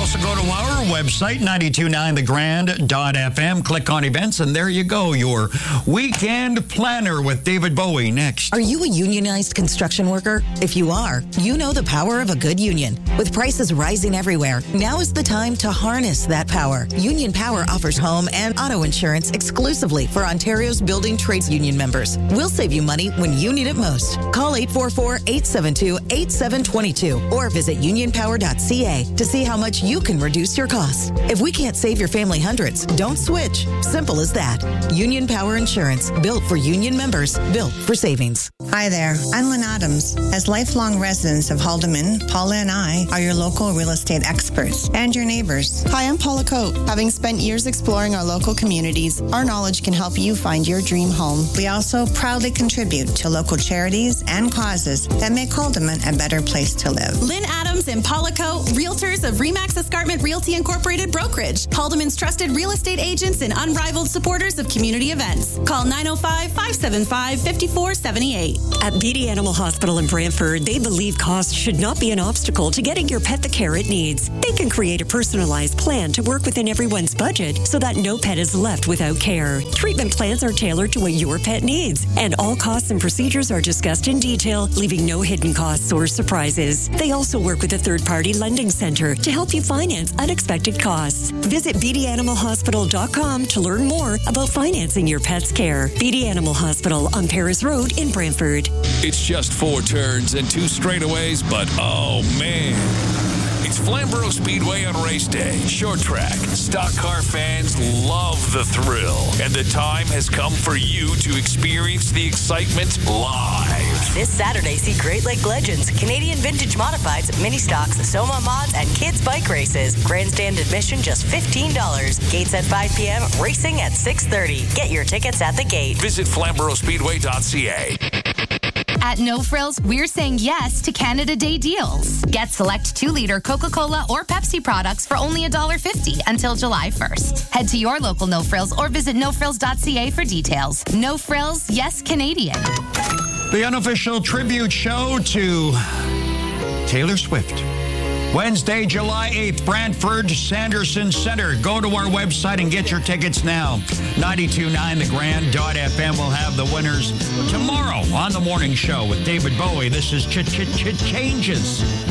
also go to our website, 929thegrand.fm. Click on events, and there you go. Your weekend planner with David Bowie next. Are you a unionized construction worker? If you are, you know the power of a good union. With prices rising everywhere, now is the time to harness that power. Union Power offers home and auto insurance exclusively for Ontario's building trades union members. We'll save you money when you need it most. Call 844-872-8722 or visit unionpower.ca to see how much you can reduce your costs. If we can't save your family hundreds, don't switch. Simple as that. Union Power Insurance, built for union members, built for savings. Hi there, I'm Lynn Adams. As lifelong residents of Haldeman, Paula and I are your local real estate experts and your neighbors. Hi, I'm Paula Coate. Having spent years exploring our local communities, our knowledge can help you find your dream home. We also proudly contribute to local charities and causes that make Haldeman a better place to live. Lynn Adams and Paula Coate, realtors of Remax Escarpment Realty Incorporated Brokerage, Haldeman's trusted real estate agents and unrivaled supporters of community events. Call 905-575-5478. At BD Animal Hospital in Brantford, they believe cost should not be an obstacle to getting your pet the care it needs. They can create a personalized plan to work within everyone's budget so that no pet is left without care. Treatment plans are tailored to what your pet needs, and all costs and procedures are discussed in detail, leaving no hidden costs or surprises. They also work with a third-party lending center to help you finance unexpected costs. Visit bdanimalhospital.com to learn more about financing your pet's care. BD Animal Hospital on Paris Road in Brantford. It's just 4 turns and 2 straightaways, but oh man. It's Flamborough Speedway on race day. Short track. Stock car fans love the thrill. And the time has come for you to experience the excitement live. This Saturday, see Great Lake Legends, Canadian Vintage Modifieds, Mini Stocks, Soma Mods, and Kids Bike Races. Grandstand admission just $15. Gates at 5 p.m., racing at 6:30. Get your tickets at the gate. Visit FlamboroughSpeedway.ca. At No Frills, we're saying yes to Canada Day deals. Get select 2-liter Coca-Cola or Pepsi products for only $1.50 until July 1st. Head to your local No Frills or visit nofrills.ca for details. No Frills, yes Canadian. The unofficial tribute show to Taylor Swift. Wednesday, July 8th, Brantford Sanderson Center. Go to our website and get your tickets now. 929thegrand.fm will have the winners tomorrow on the morning show with David Bowie. This is Changes.